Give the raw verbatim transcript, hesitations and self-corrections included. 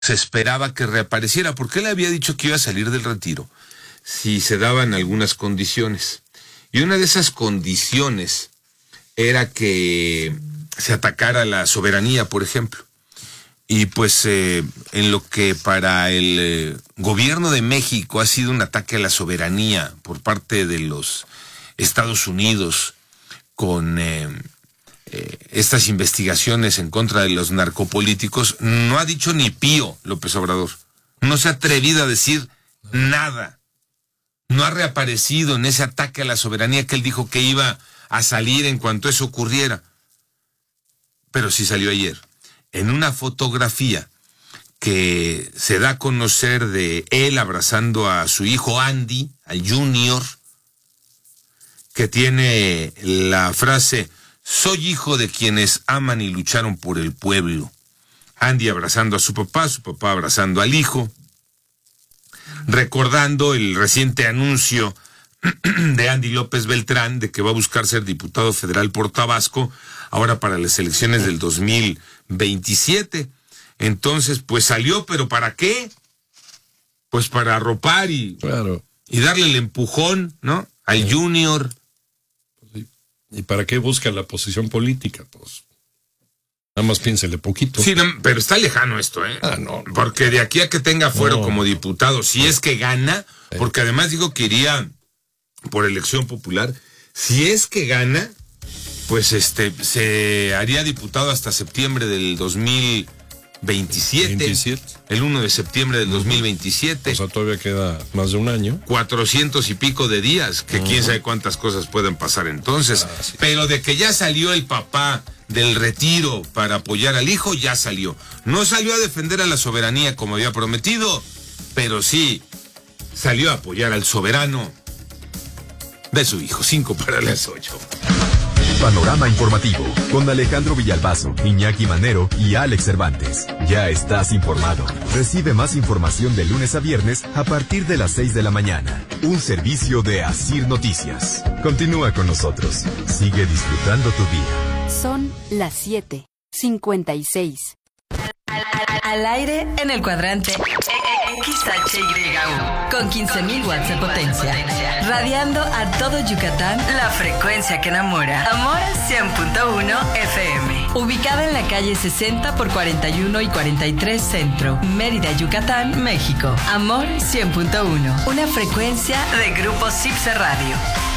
se esperaba que reapareciera, porque él había dicho que iba a salir del retiro si se daban algunas condiciones. Y una de esas condiciones era que se atacara la soberanía, por ejemplo. Y pues eh, en lo que para el eh, gobierno de México ha sido un ataque a la soberanía por parte de los Estados Unidos con eh, eh, estas investigaciones en contra de los narcopolíticos, no ha dicho ni pío López Obrador. No se ha atrevido a decir nada. No ha reaparecido en ese ataque a la soberanía que él dijo que iba a salir en cuanto eso ocurriera. Pero sí salió ayer, en una fotografía que se da a conocer de él abrazando a su hijo Andy, al Junior, que tiene la frase: soy hijo de quienes aman y lucharon por el pueblo. Andy abrazando a su papá, su papá abrazando al hijo, recordando el reciente anuncio de Andy López Beltrán de que va a buscar ser diputado federal por Tabasco ahora para las elecciones del dos mil veintisiete. Entonces, pues salió, ¿pero para qué? Pues para arropar y, claro. y darle el empujón, ¿no? Al sí. Junior. ¿Y para qué busca la posición política? Pues nada más piénsele poquito. Sí, no, pero está lejano esto, ¿eh? Ah, no. Porque de aquí a que tenga fuero no, como diputado, si no. es que gana, sí. porque además dijo que iría por elección popular, si es que gana, pues este se haría diputado hasta septiembre del dos mil veintisiete. veintisiete. El uno de septiembre del uh-huh. dos mil veintisiete. O sea, todavía queda más de un año. Cuatrocientos y pico de días, que uh-huh. quién sabe cuántas cosas pueden pasar entonces. Ah, sí. Pero de que ya salió el papá del retiro para apoyar al hijo, ya salió. No salió a defender a la soberanía como había prometido, pero sí salió a apoyar al soberano de su hijo. Cinco para las ocho. Panorama informativo con Alejandro Villalbazo, Iñaki Manero y Alex Cervantes. Ya estás informado. Recibe más información de lunes a viernes a partir de las seis de la mañana. Un servicio de Asir Noticias. Continúa con nosotros. Sigue disfrutando tu día. Son las siete cincuenta y seis. Al, al, al aire en el cuadrante X H Y U con quince mil watts de potencia, radiando a todo Yucatán la frecuencia que enamora. Amor cien punto uno F M, ubicada en la calle sesenta por cuarenta y uno y cuarenta y tres Centro, Mérida, Yucatán, México. Amor cien punto uno, una frecuencia de Grupo Cipse Radio.